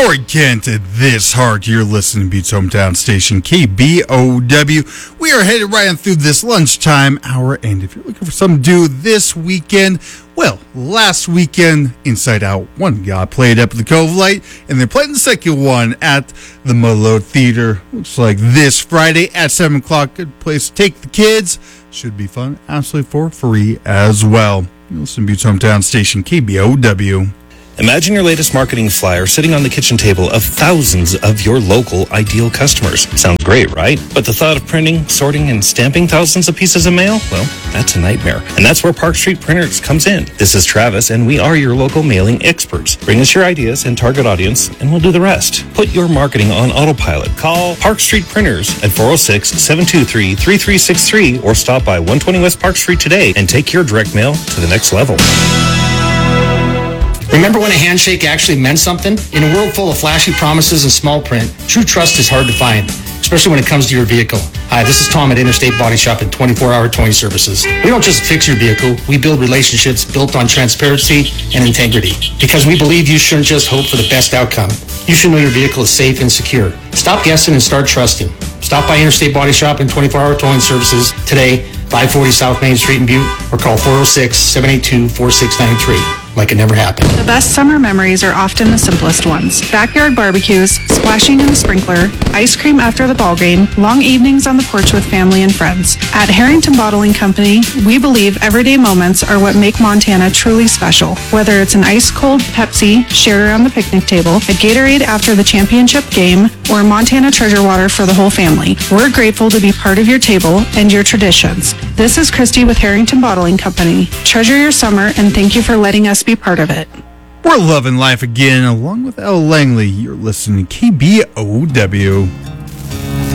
Corey Kent at This Heart. You're listening to Beats Hometown Station, KBOW. We are headed right on through this lunchtime hour, and if you're looking for something to do this weekend, well, last weekend, Inside Out 1 got played up at the Cove Light, and they're playing the second one at the Malone Theater. Looks like this Friday at 7 o'clock. Good place to take the kids. Should be fun, absolutely for free as well. You listen to Beats Hometown Station, KBOW. Imagine your latest marketing flyer sitting on the kitchen table of thousands of your local ideal customers. Sounds great, right? But the thought of printing, sorting, and stamping thousands of pieces of mail? Well, that's a nightmare. And that's where Park Street Printers comes in. This is Travis, and we are your local mailing experts. Bring us your ideas and target audience, and we'll do the rest. Put your marketing on autopilot. Call Park Street Printers at 406-723-3363 or stop by 120 West Park Street today and take your direct mail to the next level. Remember when a handshake actually meant something? In a world full of flashy promises and small print, true trust is hard to find, especially when it comes to your vehicle. Hi, this is Tom at Interstate Body Shop and 24-hour towing services. We don't just fix your vehicle, we build relationships built on transparency and integrity. Because we believe you shouldn't just hope for the best outcome. You should know your vehicle is safe and secure. Stop guessing and start trusting. Stop by Interstate Body Shop and 24-hour towing services today, 540 South Main Street in Butte, or call 406-782-4693. Like it never happened. The best summer memories are often the simplest ones. Backyard barbecues, splashing in the sprinkler, ice cream after the ball game, long evenings on the porch with family and friends. At Harrington Bottling Company, we believe everyday moments are what make Montana truly special. Whether it's an ice-cold Pepsi shared around the picnic table, a Gatorade after the championship game, or Montana Treasure Water for the whole family, we're grateful to be part of your table and your traditions. This is Christy with Harrington Bottling Company. Treasure your summer, and thank you for letting us be part of it. We're loving life again, along with Elle Langley. You're listening to KBOW.